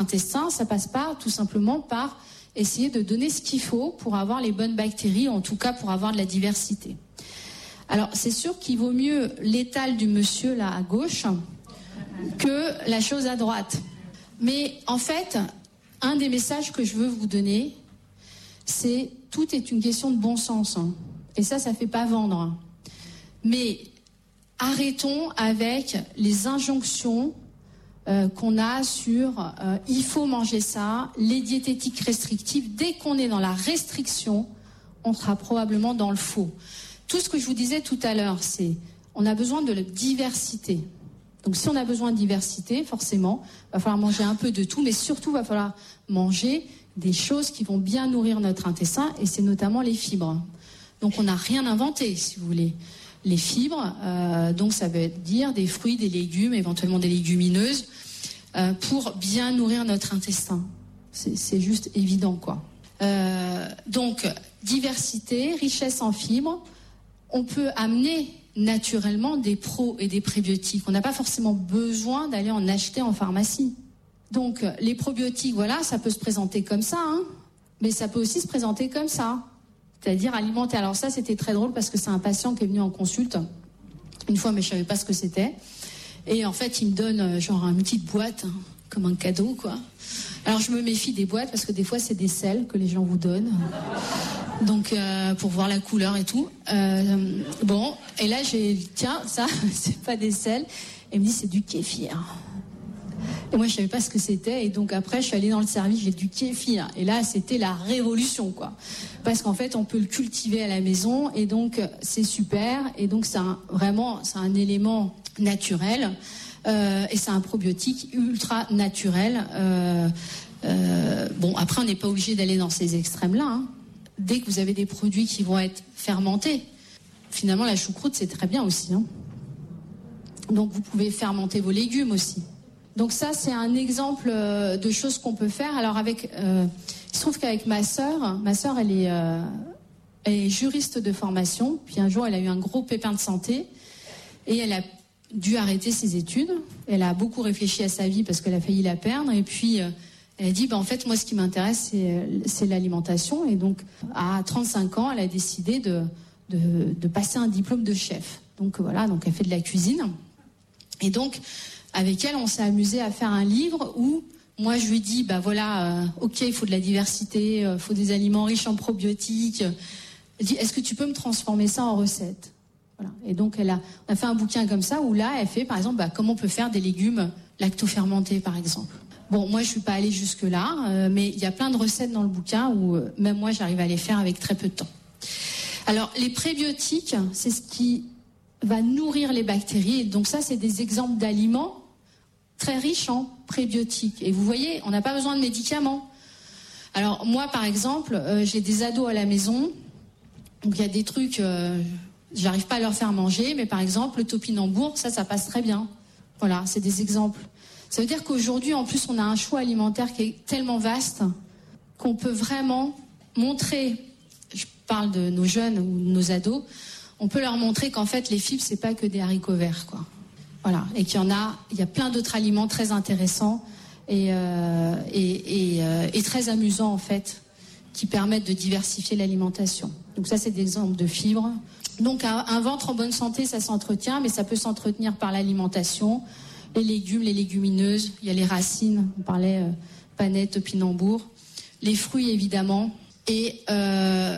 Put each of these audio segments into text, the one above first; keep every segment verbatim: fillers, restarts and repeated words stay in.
L'intestin, ça passe pas tout simplement par essayer de donner ce qu'il faut pour avoir les bonnes bactéries, en tout cas pour avoir de la diversité. Alors, c'est sûr qu'il vaut mieux l'étal du monsieur là à gauche que la chose à droite. Mais en fait, un des messages que je veux vous donner, c'est tout est une question de bon sens. Hein. Et ça, ça fait pas vendre. Mais arrêtons avec les injonctions euh, qu'on a sur euh, il faut manger ça, les diététiques restrictives. Dès qu'on est dans la restriction, on sera probablement dans le faux. Tout ce que je vous disais tout à l'heure, c'est on a besoin de la diversité. Donc si on a besoin de diversité, forcément, il va falloir manger un peu de tout, mais surtout, il va falloir manger des choses qui vont bien nourrir notre intestin, et c'est notamment les fibres. Donc on n'a rien inventé, si vous voulez. Les fibres, euh, donc ça veut dire des fruits, des légumes, éventuellement des légumineuses, euh, pour bien nourrir notre intestin. C'est, c'est juste évident, quoi. Euh, donc, diversité, richesse en fibres. On peut amener naturellement des pros et des prébiotiques. On n'a pas forcément besoin d'aller en acheter en pharmacie. Donc, les probiotiques, voilà, ça peut se présenter comme ça, hein, mais ça peut aussi se présenter comme ça. C'est-à-dire alimenter. Alors ça, c'était très drôle parce que c'est un patient qui est venu en consulte une fois, mais je savais pas ce que c'était. Et en fait, il me donne genre une petite boîte, hein, comme un cadeau, quoi. Alors je me méfie des boîtes parce que des fois, c'est des sels que les gens vous donnent. Donc, euh, pour voir la couleur et tout. Euh, bon, et là, j'ai dit, tiens, ça, c'est pas des sels. Et il me dit, c'est du kéfir. Et moi, je savais pas ce que c'était. Et donc, après, je suis allée dans le service, j'ai du kéfir. Et là, c'était la révolution, quoi. Parce qu'en fait, on peut le cultiver à la maison. Et donc, c'est super. Et donc, c'est un, vraiment, c'est un élément naturel. Euh, et c'est un probiotique ultra naturel. Euh, euh, bon, après, on n'est pas obligé d'aller dans ces extrêmes-là, hein. Dès que vous avez des produits qui vont être fermentés, finalement, la choucroute, c'est très bien aussi, hein. Donc, vous pouvez fermenter vos légumes aussi. Donc ça, c'est un exemple de choses qu'on peut faire. Alors avec, euh, il se trouve qu'avec ma sœur, ma sœur, elle est, euh, elle est juriste de formation. Puis un jour, elle a eu un gros pépin de santé et elle a dû arrêter ses études. Elle a beaucoup réfléchi à sa vie parce qu'elle a failli la perdre. Et puis, euh, elle a dit, bah, en fait, moi, ce qui m'intéresse, c'est, c'est l'alimentation. Et donc, à trente-cinq ans, elle a décidé de, de, de passer un diplôme de chef. Donc voilà, donc elle fait de la cuisine. Et donc, avec elle, on s'est amusé à faire un livre où moi je lui dis, bah voilà, euh, ok, il faut de la diversité, il euh, faut des aliments riches en probiotiques. Elle dit, est-ce que tu peux me transformer ça en recette? Voilà. Et donc elle a, on a fait un bouquin comme ça où là, elle fait par exemple, bah, comment on peut faire des légumes lactofermentés par exemple. Bon, moi je suis pas allée jusque là, euh, mais il y a plein de recettes dans le bouquin où euh, même moi j'arrive à les faire avec très peu de temps. Alors les prébiotiques, c'est ce qui va nourrir les bactéries. Et donc ça, c'est des exemples d'aliments très riches en prébiotiques. Et vous voyez, on n'a pas besoin de médicaments. Alors moi, par exemple, euh, j'ai des ados à la maison. Donc il y a des trucs, euh, j'arrive pas à leur faire manger, mais par exemple, le topinambour, ça, ça passe très bien. Voilà, c'est des exemples. Ça veut dire qu'aujourd'hui, en plus, on a un choix alimentaire qui est tellement vaste qu'on peut vraiment montrer, je parle de nos jeunes ou de nos ados, on peut leur montrer qu'en fait, les fibres, c'est pas que des haricots verts, quoi. Voilà, et qu'il y en a, il y a plein d'autres aliments très intéressants et, euh, et, et, euh, et très amusants en fait, qui permettent de diversifier l'alimentation. Donc ça, c'est des exemples de fibres. Donc un, un ventre en bonne santé, ça s'entretient, mais ça peut s'entretenir par l'alimentation, les légumes, les légumineuses. Il y a les racines, on parlait euh, panais, topinambour, les fruits évidemment, et euh,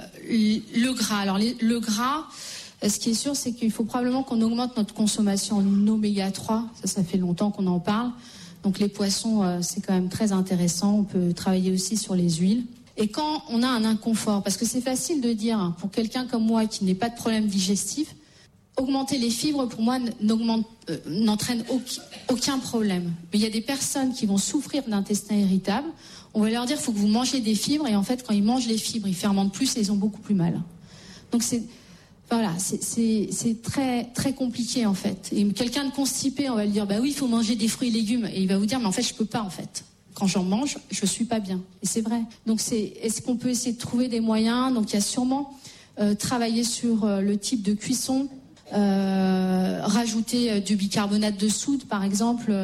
le gras. Alors les, le gras. Ce qui est sûr, c'est qu'il faut probablement qu'on augmente notre consommation en oméga trois. Ça, ça fait longtemps qu'on en parle. Donc les poissons, euh, c'est quand même très intéressant. On peut travailler aussi sur les huiles. Et quand on a un inconfort, parce que c'est facile de dire, pour quelqu'un comme moi qui n'ait pas de problème digestif, augmenter les fibres, pour moi, n'augmente, euh, n'entraîne aucun, aucun problème. Mais il y a des personnes qui vont souffrir d'intestin irritable. On va leur dire, il faut que vous mangez des fibres. Et en fait, quand ils mangent les fibres, ils fermentent plus et ils ont beaucoup plus mal. Donc c'est... Voilà, c'est, c'est, c'est très, très compliqué en fait. Et quelqu'un de constipé, on va lui dire, bah oui, il faut manger des fruits et légumes. Et il va vous dire, mais en fait, je peux pas en fait. Quand j'en mange, je suis pas bien. Et c'est vrai. Donc c'est, est-ce qu'on peut essayer de trouver des moyens? Donc il y a sûrement euh, travailler sur euh, le type de cuisson, euh, rajouter euh, du bicarbonate de soude par exemple,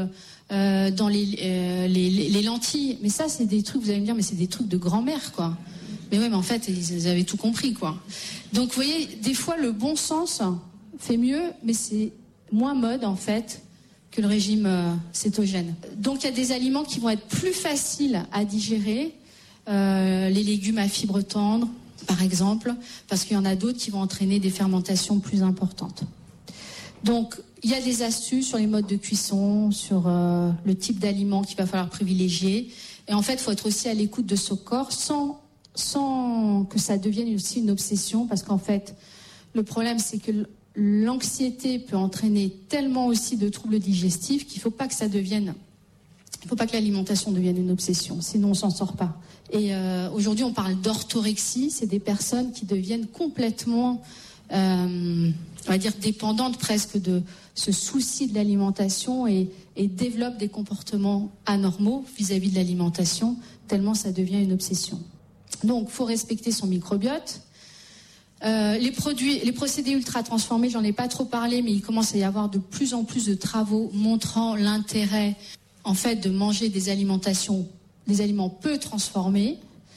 euh, dans les, euh, les, les lentilles. Mais ça, c'est des trucs, vous allez me dire, mais c'est des trucs de grand-mère, quoi. Mais ouais, mais en fait, ils avaient tout compris, quoi. Donc, vous voyez, des fois, le bon sens fait mieux, mais c'est moins mode, en fait, que le régime euh, cétogène. Donc, il y a des aliments qui vont être plus faciles à digérer, euh, les légumes à fibres tendres, par exemple, parce qu'il y en a d'autres qui vont entraîner des fermentations plus importantes. Donc, il y a des astuces sur les modes de cuisson, sur euh, le type d'aliments qu'il va falloir privilégier. Et en fait, il faut être aussi à l'écoute de son corps sans, sans que ça devienne aussi une obsession, parce qu'en fait, le problème, c'est que l'anxiété peut entraîner tellement aussi de troubles digestifs qu'il ne faut pas que ça devienne... Il ne faut pas que l'alimentation devienne une obsession, sinon on ne s'en sort pas. Et euh, aujourd'hui, on parle d'orthorexie, c'est des personnes qui deviennent complètement, euh, on va dire, dépendantes presque de ce souci de l'alimentation et, et développent des comportements anormaux vis-à-vis de l'alimentation, tellement ça devient une obsession. Donc, il faut respecter son microbiote. Euh, les produits, les procédés ultra transformés, j'en ai pas trop parlé, mais il commence à y avoir de plus en plus de travaux montrant l'intérêt en fait, de manger des alimentations, des aliments peu transformés,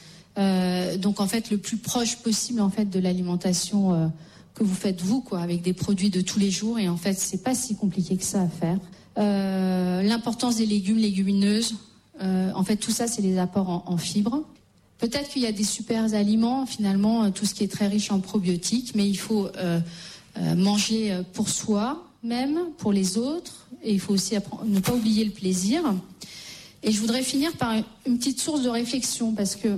euh, donc en fait le plus proche possible en fait de l'alimentation euh, que vous faites vous, quoi, avec des produits de tous les jours. Et en fait, c'est pas si compliqué que ça à faire. Euh, l'importance des légumes, légumineuses, euh, en fait, tout ça, c'est les apports en, en fibres. Peut-être qu'il y a des super aliments, finalement, tout ce qui est très riche en probiotiques, mais il faut euh, euh, manger pour soi, même pour les autres, et il faut aussi apprendre, ne pas oublier le plaisir. Et je voudrais finir par une petite source de réflexion, parce que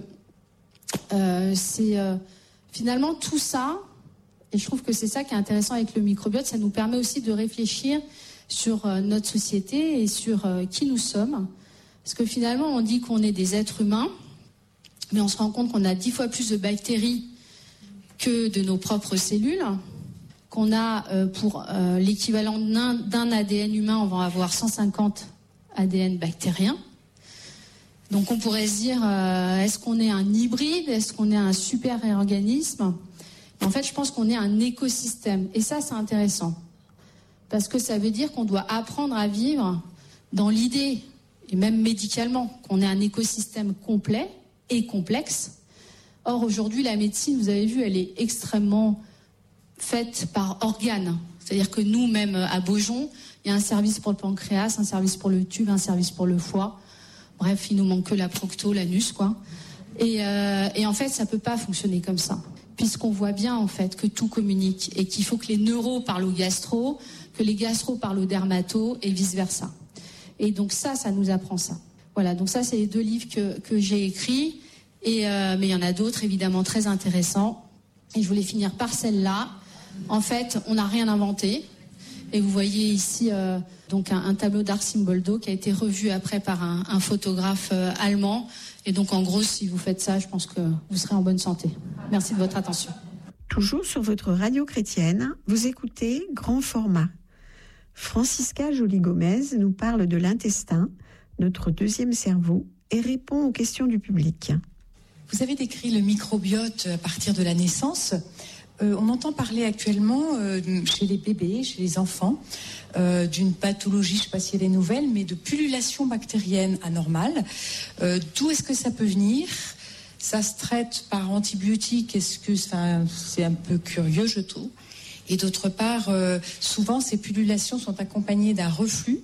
euh, c'est euh, finalement tout ça, et je trouve que c'est ça qui est intéressant avec le microbiote, ça nous permet aussi de réfléchir sur euh, notre société et sur euh, qui nous sommes, parce que finalement on dit qu'on est des êtres humains, mais on se rend compte qu'on a dix fois plus de bactéries que de nos propres cellules, qu'on a euh, pour euh, l'équivalent d'un, d'un A D N humain, on va avoir cent cinquante A D N bactériens. Donc on pourrait se dire, euh, est-ce qu'on est un hybride, est-ce qu'on est un super-organisme ? En fait, je pense qu'on est un écosystème. Et ça, c'est intéressant. Parce que ça veut dire qu'on doit apprendre à vivre dans l'idée, et même médicalement, qu'on est un écosystème complet et complexe. Or, aujourd'hui, la médecine, vous avez vu, elle est extrêmement faite par organes. C'est-à-dire que nous, même à Beaujon, il y a un service pour le pancréas, un service pour le tube, un service pour le foie. Bref, il nous manque que la procto, l'anus, quoi. Et, euh, et en fait, ça peut pas fonctionner comme ça. Puisqu'on voit bien, en fait, que tout communique et qu'il faut que les neuros parlent aux gastro, que les gastro parlent aux dermatos et vice-versa. Et donc ça, ça nous apprend ça. Voilà, donc ça, c'est les deux livres que, que j'ai écrits. Et, euh, mais il y en a d'autres, évidemment, très intéressants. Et je voulais finir par celle-là. En fait, on n'a rien inventé. Et vous voyez ici euh, donc un, un tableau d'Arcimboldo qui a été revu après par un, un photographe euh, allemand. Et donc, en gros, si vous faites ça, je pense que vous serez en bonne santé. Merci de votre attention. Toujours sur votre radio chrétienne, vous écoutez Grand Format. Francisca Joly-Gomez nous parle de l'intestin, notre deuxième cerveau, et répond aux questions du public. Vous avez décrit le microbiote à partir de la naissance. Euh, on entend parler actuellement euh, chez les bébés, chez les enfants, euh, d'une pathologie, je ne sais pas si elle est nouvelle, mais de pullulation bactérienne anormale. Euh, d'où est-ce que ça peut venir ? Ça se traite par antibiotiques. Est-ce que enfin, c'est un peu curieux, je trouve. Et d'autre part, euh, souvent ces pullulations sont accompagnées d'un reflux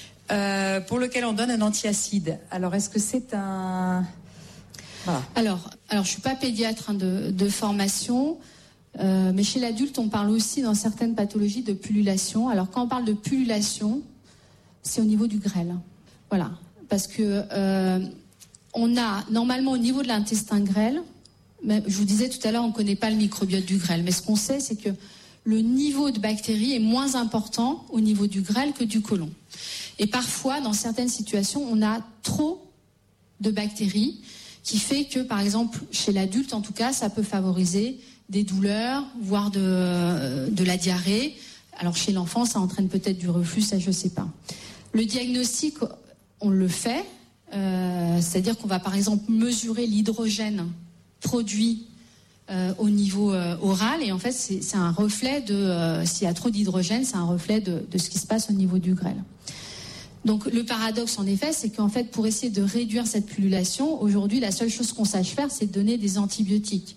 euh, pour lequel on donne un antiacide. Alors, est-ce que c'est un... Voilà. Alors, alors, je suis pas pédiatre hein, de, de formation. Euh, mais chez l'adulte, on parle aussi dans certaines pathologies de pullulation. Alors quand on parle de pullulation, c'est au niveau du grêle. Voilà, parce que euh, on a normalement au niveau de l'intestin grêle, mais je vous disais tout à l'heure, on ne connaît pas le microbiote du grêle, mais ce qu'on sait, c'est que le niveau de bactéries est moins important au niveau du grêle que du côlon. Et parfois, dans certaines situations, on a trop de bactéries, qui fait que, par exemple, chez l'adulte, en tout cas, ça peut favoriser des douleurs, voire de, de la diarrhée. Alors chez l'enfant, ça entraîne peut-être du reflux, ça je ne sais pas. Le diagnostic, on le fait, euh, c'est-à-dire qu'on va par exemple mesurer l'hydrogène produit euh, au niveau euh, oral, et en fait c'est, c'est un reflet de, euh, s'il y a trop d'hydrogène, c'est un reflet de, de ce qui se passe au niveau du grêle. Donc le paradoxe, en effet, c'est qu'en fait, pour essayer de réduire cette pullulation, aujourd'hui, la seule chose qu'on sache faire, c'est donner des antibiotiques.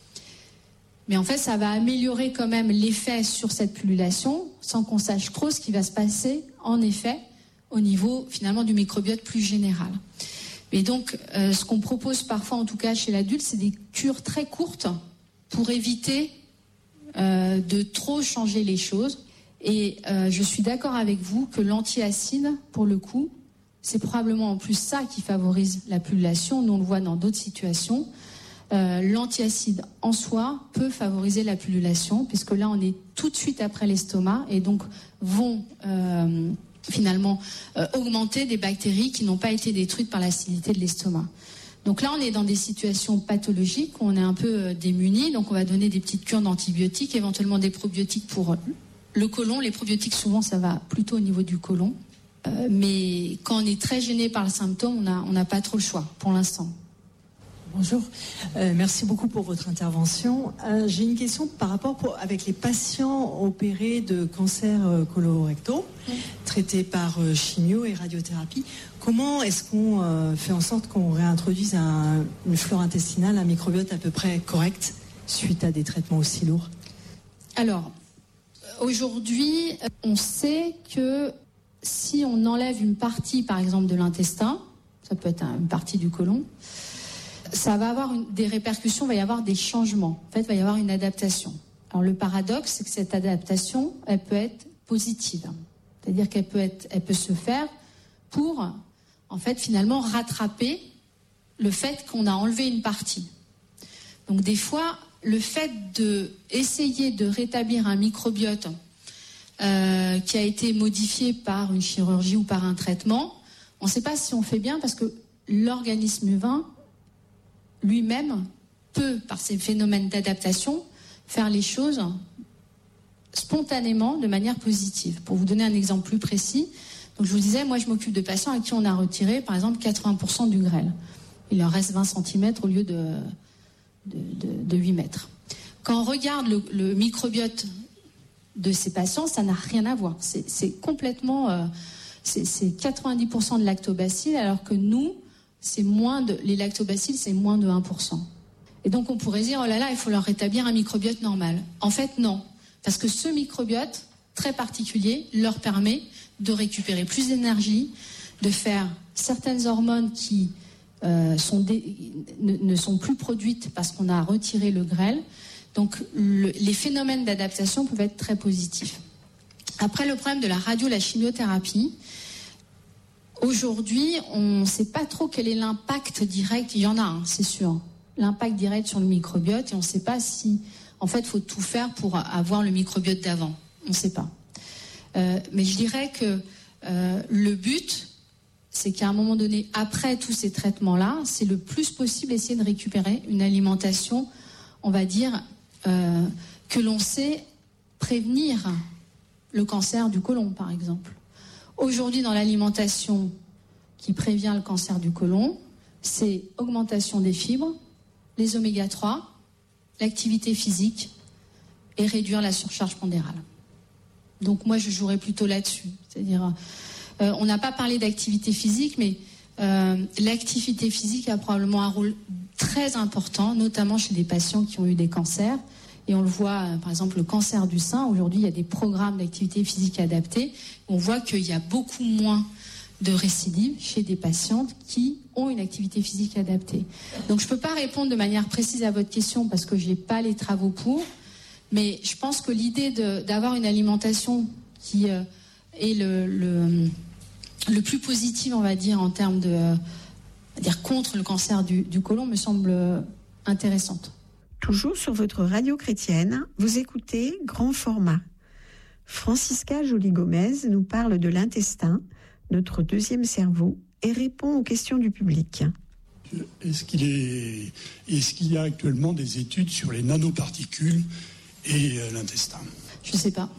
Mais en fait, ça va améliorer quand même l'effet sur cette pullulation, sans qu'on sache trop ce qui va se passer, en effet, au niveau, finalement, du microbiote plus général. Et donc, euh, ce qu'on propose parfois, en tout cas chez l'adulte, c'est des cures très courtes pour éviter euh, de trop changer les choses. Et euh, je suis d'accord avec vous que l'antiacide, pour le coup, c'est probablement en plus ça qui favorise la pullulation. Nous, on le voit dans d'autres situations. Euh, l'antiacide en soi peut favoriser la pullulation, puisque là, on est tout de suite après l'estomac et donc vont euh, finalement euh, augmenter des bactéries qui n'ont pas été détruites par l'acidité de l'estomac. Donc là, on est dans des situations pathologiques où on est un peu euh, démunis. Donc on va donner des petites cures d'antibiotiques, éventuellement des probiotiques pour le côlon. Les probiotiques, souvent, ça va plutôt au niveau du côlon. Euh, mais quand on est très gêné par le symptôme, on n'a on n'a pas trop le choix pour l'instant. Bonjour, euh, merci beaucoup pour votre intervention. Euh, j'ai une question par rapport pour, avec les patients opérés de cancer euh, colorectaux, mmh. traités par euh, chimio et radiothérapie. Comment est-ce qu'on euh, fait en sorte qu'on réintroduise un, une flore intestinale, un microbiote à peu près correct suite à des traitements aussi lourds? Alors, aujourd'hui, on sait que si on enlève une partie, par exemple, de l'intestin, ça peut être une partie du côlon, ça va avoir une, des répercussions, il va y avoir des changements. En fait, il va y avoir une adaptation. Alors, le paradoxe, c'est que cette adaptation, elle peut être positive. C'est-à-dire qu'elle peut être, elle peut se faire pour, en fait, finalement, rattraper le fait qu'on a enlevé une partie. Donc, des fois, le fait d'essayer de rétablir un microbiote euh, qui a été modifié par une chirurgie ou par un traitement, on ne sait pas si on fait bien parce que l'organisme humain lui-même peut, par ces phénomènes d'adaptation, faire les choses spontanément, de manière positive. Pour vous donner un exemple plus précis, donc je vous disais, moi je m'occupe de patients à qui on a retiré, par exemple, quatre-vingts pour cent du grêle. Il leur reste vingt centimètres au lieu de, de, de, de huit mètres. Quand on regarde le, le microbiote de ces patients, ça n'a rien à voir. C'est, c'est complètement... Euh, c'est, c'est quatre-vingt-dix pour cent de lactobacilles, alors que nous, c'est moins de, les lactobacilles, c'est moins de un pour cent. Et donc on pourrait dire, oh là là, il faut leur rétablir un microbiote normal. En fait, non. Parce que ce microbiote, très particulier, leur permet de récupérer plus d'énergie, de faire certaines hormones qui euh, sont dé, ne, ne sont plus produites parce qu'on a retiré le grêle. Donc le, les phénomènes d'adaptation peuvent être très positifs. Après, le problème de la radio, la chimiothérapie, aujourd'hui, on ne sait pas trop quel est l'impact direct. Il y en a, hein, c'est sûr. L'impact direct sur le microbiote. Et on ne sait pas si, en fait, il faut tout faire pour avoir le microbiote d'avant. On ne sait pas. Euh, mais je dirais que euh, le but, c'est qu'à un moment donné, après tous ces traitements-là, c'est le plus possible essayer de récupérer une alimentation, on va dire, euh, que l'on sait prévenir le cancer du côlon, par exemple. Aujourd'hui, dans l'alimentation qui prévient le cancer du côlon, c'est augmentation des fibres, les oméga trois, l'activité physique et réduire la surcharge pondérale. Donc moi, je jouerais plutôt là-dessus. C'est-à-dire, euh, on n'a pas parlé d'activité physique, mais euh, l'activité physique a probablement un rôle très important, notamment chez des patients qui ont eu des cancers. Et on le voit, euh, par exemple, le cancer du sein. Aujourd'hui, il y a des programmes d'activité physique adaptés. On voit qu'il y a beaucoup moins de récidives chez des patientes qui ont une activité physique adaptée. Donc, je ne peux pas répondre de manière précise à votre question parce que je n'ai pas les travaux pour. Mais je pense que l'idée de, d'avoir une alimentation qui euh, est le, le, le plus positive, on va dire, en termes de euh, dire contre le cancer du, du côlon me semble intéressante. Toujours sur votre radio chrétienne, vous écoutez Grand Format. Francisca Joly-Gomez nous parle de l'intestin, notre deuxième cerveau, et répond aux questions du public. Est-ce qu'il est, est-ce qu'il y a actuellement des études sur les nanoparticules et euh, l'intestin? Je ne sais pas.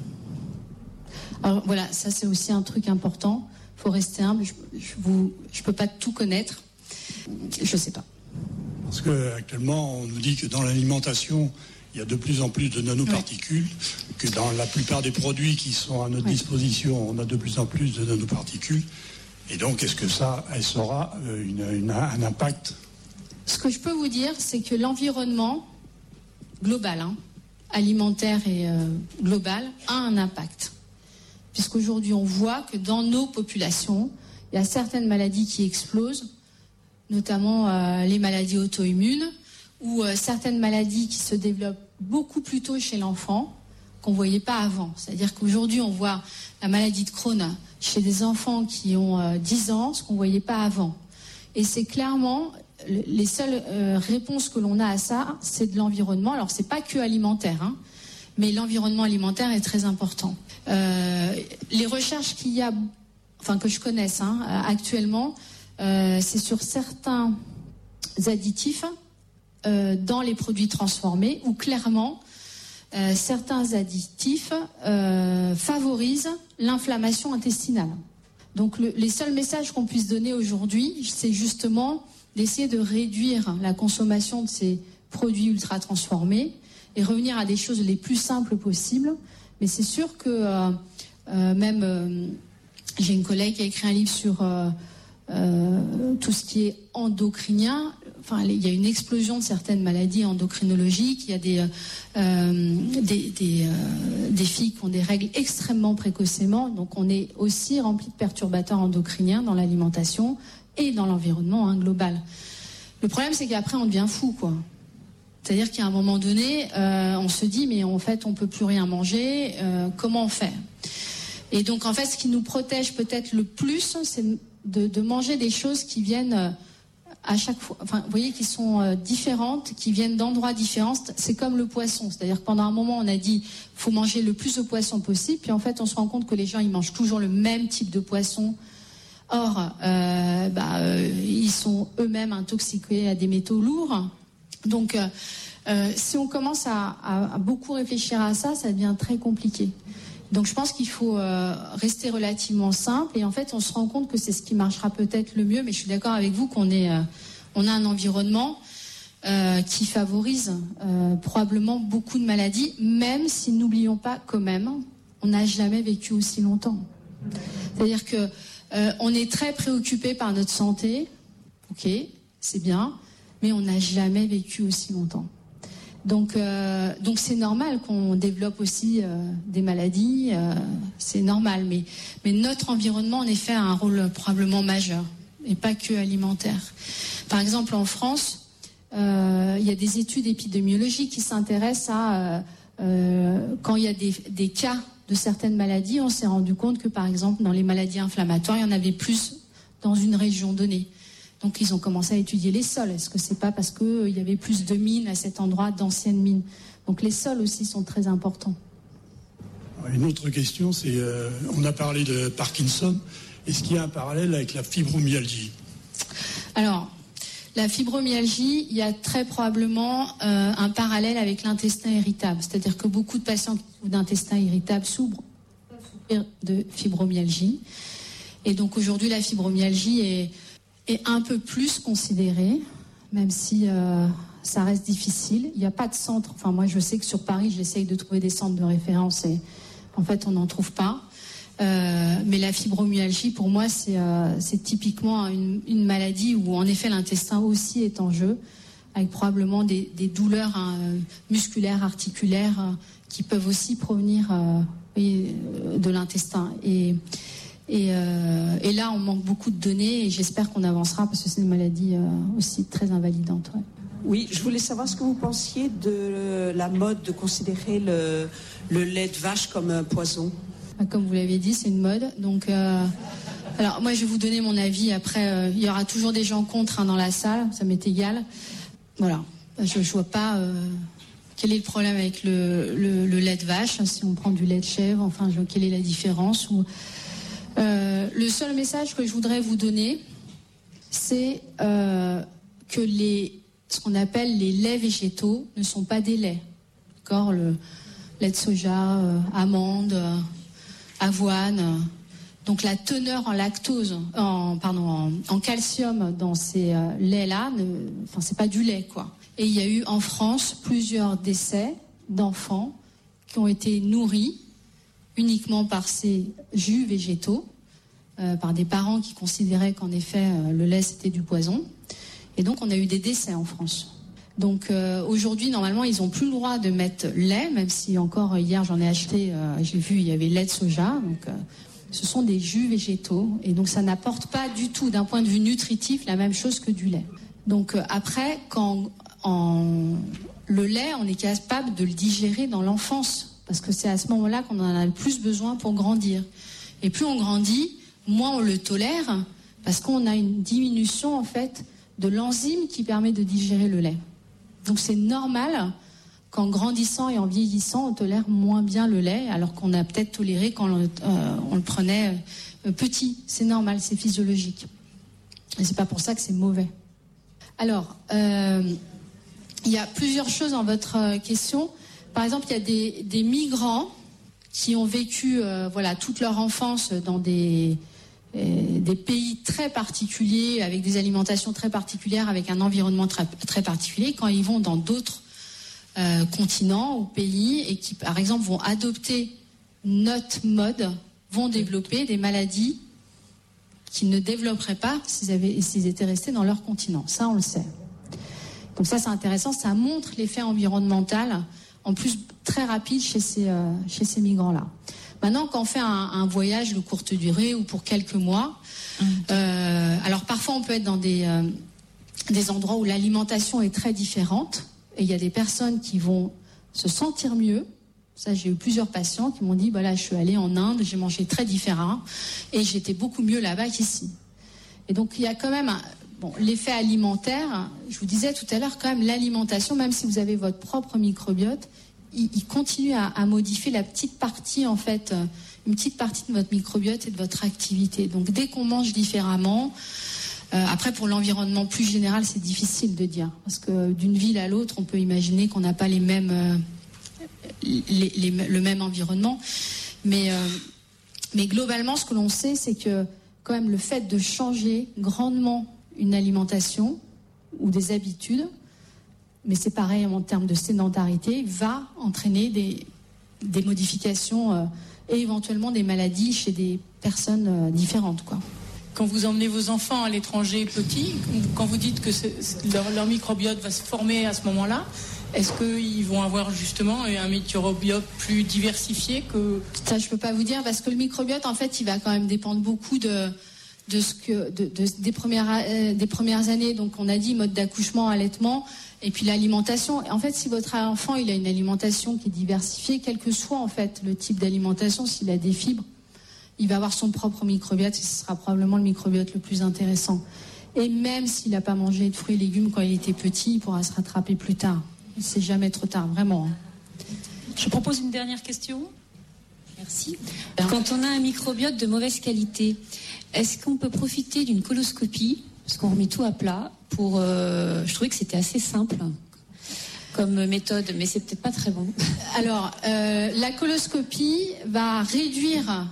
Alors voilà, ça c'est aussi un truc important. Il faut rester humble. Je ne je peux pas tout connaître. Je ne sais pas. Parce qu'actuellement, on nous dit que dans l'alimentation, il y a de plus en plus de nanoparticules, oui. que dans la plupart des produits qui sont à notre oui. disposition, on a de plus en plus de nanoparticules. Et donc, est-ce que ça, ça aura une, une, un impact ? Ce que je peux vous dire, c'est que l'environnement global, hein, alimentaire et euh, global, a un impact. Puisqu'aujourd'hui, on voit que dans nos populations, il y a certaines maladies qui explosent, notamment euh, les maladies auto-immunes, ou euh, certaines maladies qui se développent beaucoup plus tôt chez l'enfant, qu'on ne voyait pas avant. C'est-à-dire qu'aujourd'hui, on voit la maladie de Crohn chez des enfants qui ont euh, dix ans, ce qu'on ne voyait pas avant. Et c'est clairement, les seules euh, réponses que l'on a à ça, c'est de l'environnement. Alors, ce n'est pas que alimentaire, hein, mais l'environnement alimentaire est très important. Euh, les recherches qu'il y a, enfin que je connaisse hein, actuellement, euh, c'est sur certains additifs euh, dans les produits transformés où clairement euh, certains additifs euh, favorisent l'inflammation intestinale. Donc le, les seuls messages qu'on puisse donner aujourd'hui, c'est justement d'essayer de réduire la consommation de ces produits ultra transformés et revenir à des choses les plus simples possibles. Mais c'est sûr que euh, euh, même euh, j'ai une collègue qui a écrit un livre sur euh, euh, tout ce qui est endocrinien. Enfin, il y a une explosion de certaines maladies endocrinologiques. Il y a des, euh, des, des, euh, des filles qui ont des règles extrêmement précocement. Donc on est aussi rempli de perturbateurs endocriniens dans l'alimentation et dans l'environnement hein, global. Le problème, c'est qu'après, on devient fou, quoi. C'est-à-dire qu'à un moment donné, euh, on se dit, mais en fait, on ne peut plus rien manger, euh, comment on fait ? Et donc, en fait, ce qui nous protège peut-être le plus, c'est de, de manger des choses qui viennent euh, à chaque fois, enfin, vous voyez, qui sont euh, différentes, qui viennent d'endroits différents. C'est comme le poisson, c'est-à-dire que pendant un moment, on a dit, faut manger le plus de poissons possible, puis en fait, on se rend compte que les gens, ils mangent toujours le même type de poisson. Or, euh, bah, euh, ils sont eux-mêmes intoxiqués à des métaux lourds. Donc, euh, euh, si on commence à, à, à beaucoup réfléchir à ça, ça devient très compliqué. Donc, je pense qu'il faut euh, rester relativement simple. Et en fait, on se rend compte que c'est ce qui marchera peut-être le mieux. Mais je suis d'accord avec vous qu'on est, euh, on a un environnement euh, qui favorise euh, probablement beaucoup de maladies, même si, n'oublions pas quand même, on n'a jamais vécu aussi longtemps. C'est-à-dire que euh, on est très préoccupé par notre santé. Ok, c'est bien. Mais on n'a jamais vécu aussi longtemps. Donc, euh, donc c'est normal qu'on développe aussi euh, des maladies, euh, c'est normal. Mais, mais notre environnement, en effet, a un rôle probablement majeur, et pas que alimentaire. Par exemple, en France, euh, il y a des études épidémiologiques qui s'intéressent à, euh, euh, quand il y a des, des cas de certaines maladies, on s'est rendu compte que, par exemple, dans les maladies inflammatoires, il y en avait plus dans une région donnée. Donc, ils ont commencé à étudier les sols. Est-ce que c'est pas parce qu'il euh, y avait plus de mines à cet endroit, d'anciennes mines ? Donc, les sols aussi sont très importants. Une autre question, c'est, euh, on a parlé de Parkinson. Est-ce qu'il y a un parallèle avec la fibromyalgie ? Alors, la fibromyalgie, il y a très probablement euh, un parallèle avec l'intestin irritable. C'est-à-dire que beaucoup de patients qui souffrent d'intestin irritable souffrent de fibromyalgie. Et donc, aujourd'hui, la fibromyalgie est... est un peu plus considéré, même si euh, ça reste difficile. Il n'y a pas de centre. Enfin, moi, je sais que sur Paris, j'essaye de trouver des centres de référence et en fait, on n'en trouve pas. Euh, mais la fibromyalgie, pour moi, c'est, euh, c'est typiquement une, une maladie où, en effet, l'intestin aussi est en jeu, avec probablement des, des douleurs hein, musculaires, articulaires, euh, qui peuvent aussi provenir euh, de l'intestin. Et Et, euh, et là, on manque beaucoup de données et j'espère qu'on avancera parce que c'est une maladie euh, aussi très invalidante. Ouais. Oui, je voulais savoir ce que vous pensiez de la mode de considérer le, le lait de vache comme un poison. Comme vous l'avez dit, c'est une mode. Donc, euh, alors moi, je vais vous donner mon avis. Après, euh, il y aura toujours des gens contre hein, dans la salle. Ça m'est égal. Voilà. Je ne vois pas euh, quel est le problème avec le, le, le lait de vache. Si on prend du lait de chèvre, enfin, je, quelle est la différence ou... Euh, le seul message que je voudrais vous donner, c'est euh, que les, ce qu'on appelle les laits végétaux ne sont pas des laits. D'accord ? Le lait de soja, euh, amande, euh, avoine. Euh, donc la teneur en lactose, en, pardon, en, en calcium dans ces euh, laits-là, ne, enfin c'est pas du lait, quoi. Et il y a eu en France plusieurs décès d'enfants qui ont été nourris uniquement par ces jus végétaux, euh, par des parents qui considéraient qu'en effet euh, le lait c'était du poison. Et donc on a eu des décès en France. Donc euh, aujourd'hui normalement ils n'ont plus le droit de mettre lait, même si encore hier j'en ai acheté, euh, j'ai vu il y avait lait de soja. Donc euh, ce sont des jus végétaux et donc ça n'apporte pas du tout d'un point de vue nutritif la même chose que du lait. Donc euh, après quand en, le lait on est capable de le digérer dans l'enfance. Parce que c'est à ce moment-là qu'on en a le plus besoin pour grandir. Et plus on grandit, moins on le tolère, parce qu'on a une diminution en fait de l'enzyme qui permet de digérer le lait. Donc c'est normal qu'en grandissant et en vieillissant, on tolère moins bien le lait, alors qu'on a peut-être toléré quand on le, euh, on le prenait euh, petit. C'est normal, c'est physiologique. Et c'est pas pour ça que c'est mauvais. Alors, euh, il y a plusieurs choses dans votre question. Par exemple, il y a des, des migrants qui ont vécu euh, voilà, toute leur enfance dans des, euh, des pays très particuliers, avec des alimentations très particulières, avec un environnement très, très particulier. Quand ils vont dans d'autres euh, continents ou pays et qui, par exemple, vont adopter notre mode, vont développer des maladies qu'ils ne développeraient pas s'ils, avaient, s'ils étaient restés dans leur continent. Ça, on le sait. Donc ça, c'est intéressant. Ça montre l'effet environnemental en plus très rapide chez ces, euh, chez ces migrants-là. Maintenant, quand on fait un, un voyage de courte durée ou pour quelques mois, mmh. euh, alors parfois on peut être dans des, euh, des endroits où l'alimentation est très différente et il y a des personnes qui vont se sentir mieux. Ça, j'ai eu plusieurs patients qui m'ont dit, voilà, je suis allée en Inde, j'ai mangé très différent et j'étais beaucoup mieux là-bas qu'ici. Et donc il y a quand même un, bon, l'effet alimentaire, je vous disais tout à l'heure, quand même l'alimentation, même si vous avez votre propre microbiote, il, il continue à, à modifier la petite partie, en fait, une petite partie de votre microbiote et de votre activité. Donc dès qu'on mange différemment, euh, après pour l'environnement plus général, c'est difficile de dire. Parce que d'une ville à l'autre, on peut imaginer qu'on n'a pas les mêmes, euh, les, les, le même environnement. Mais, euh, mais globalement, ce que l'on sait, c'est que quand même le fait de changer grandement une alimentation ou des habitudes, mais c'est pareil en termes de sédentarité, va entraîner des, des modifications euh, et éventuellement des maladies chez des personnes euh, différentes, quoi. Quand vous emmenez vos enfants à l'étranger petits, quand vous dites que c'est, leur, leur microbiote va se former à ce moment-là, est-ce qu'ils vont avoir justement un microbiote plus diversifié que... Ça, je ne peux pas vous dire, parce que le microbiote, en fait, il va quand même dépendre beaucoup de, de ce que, de, de, des, premières, euh, des premières années. Donc, on a dit mode d'accouchement, allaitement, et puis l'alimentation. Et en fait, si votre enfant il a une alimentation qui est diversifiée, quel que soit en fait le type d'alimentation, s'il a des fibres, il va avoir son propre microbiote et ce sera probablement le microbiote le plus intéressant. Et même s'il n'a pas mangé de fruits et légumes quand il était petit, il pourra se rattraper plus tard. C'est jamais trop tard, vraiment. Je propose une dernière question. Merci. Quand on a un microbiote de mauvaise qualité, est-ce qu'on peut profiter d'une coloscopie, parce qu'on remet tout à plat, pour... Euh, je trouvais que c'était assez simple comme méthode, mais c'est peut-être pas très bon. Alors, euh, la coloscopie va réduire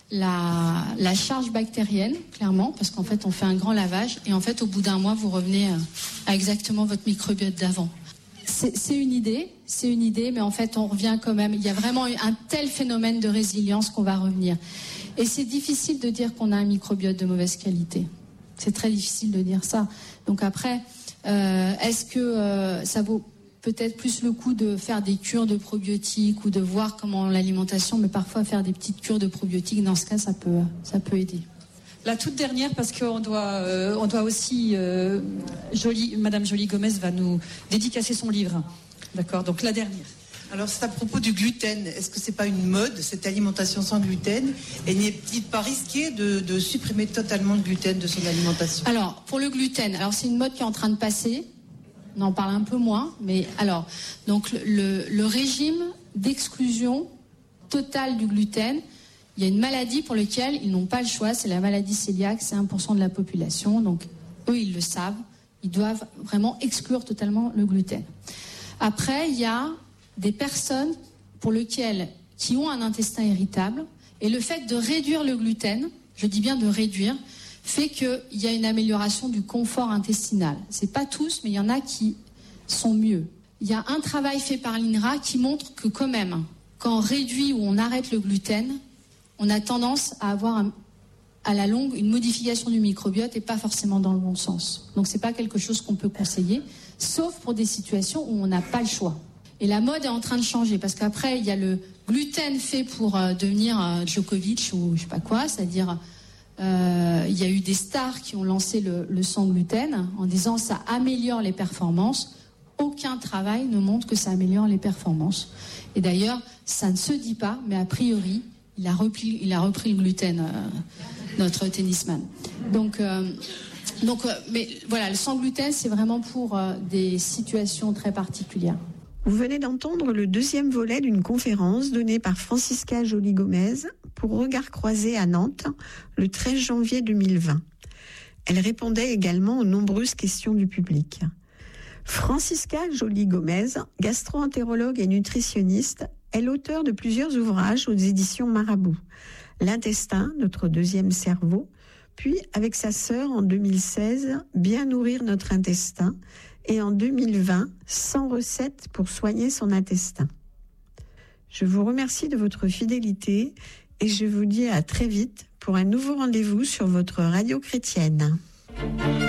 la, la charge bactérienne, clairement, parce qu'en fait, on fait un grand lavage, et en fait, au bout d'un mois, vous revenez à exactement votre microbiote d'avant. C'est, c'est une idée, c'est une idée, mais en fait, on revient quand même. Il y a vraiment un tel phénomène de résilience qu'on va revenir. Et c'est difficile de dire qu'on a un microbiote de mauvaise qualité. C'est très difficile de dire ça. Donc après, euh, est-ce que euh, ça vaut peut-être plus le coup de faire des cures de probiotiques ou de voir comment l'alimentation, mais parfois faire des petites cures de probiotiques, dans ce cas, ça peut, ça peut aider. La toute dernière, parce qu'on doit, euh, on doit aussi, euh, Jolie, Madame Joly-Gomez va nous dédicacer son livre. D'accord, donc la dernière. Alors c'est à propos du gluten. Est-ce que c'est pas une mode, cette alimentation sans gluten? Et n'est-il pas risqué de, de supprimer totalement le gluten de son alimentation? Alors, pour le gluten, alors c'est une mode qui est en train de passer. On en parle un peu moins, mais alors, donc le, le régime d'exclusion totale du gluten, il y a une maladie pour laquelle ils n'ont pas le choix, c'est la maladie cœliaque, c'est un pour cent de la population, donc eux ils le savent, ils doivent vraiment exclure totalement le gluten. Après, il y a des personnes pour lesquelles, qui ont un intestin irritable, et le fait de réduire le gluten, je dis bien de réduire, fait qu'il y a une amélioration du confort intestinal. C'est pas tous, mais il y en a qui sont mieux. Il y a un travail fait par l'I N R A qui montre que quand même, quand on réduit ou on arrête le gluten, on a tendance à avoir un, à la longue une modification du microbiote et pas forcément dans le bon sens. Donc c'est pas quelque chose qu'on peut conseiller, sauf pour des situations où on n'a pas le choix. Et la mode est en train de changer parce qu'après il y a le gluten fait pour euh, devenir euh, Djokovic ou je sais pas quoi, c'est-à-dire euh, il y a eu des stars qui ont lancé le, le sans gluten en disant ça améliore les performances. Aucun travail ne montre que ça améliore les performances. Et d'ailleurs, ça ne se dit pas, mais a priori, il a repris, il a repris le gluten, euh, notre tennisman. Donc, euh, donc euh, mais voilà, le sans gluten, c'est vraiment pour euh, des situations très particulières. Vous venez d'entendre le deuxième volet d'une conférence donnée par Francisca Joly-Gomez pour Regard Croisé à Nantes le treize janvier deux mille vingt. Elle répondait également aux nombreuses questions du public. Francisca Joly-Gomez, gastro-entérologue et nutritionniste, est l'auteure de plusieurs ouvrages aux éditions Marabout. L'intestin, notre deuxième cerveau, puis avec sa sœur en deux mille seize, Bien nourrir notre intestin, et en deux mille vingt, cent recettes pour soigner son intestin. Je vous remercie de votre fidélité et je vous dis à très vite pour un nouveau rendez-vous sur votre radio chrétienne.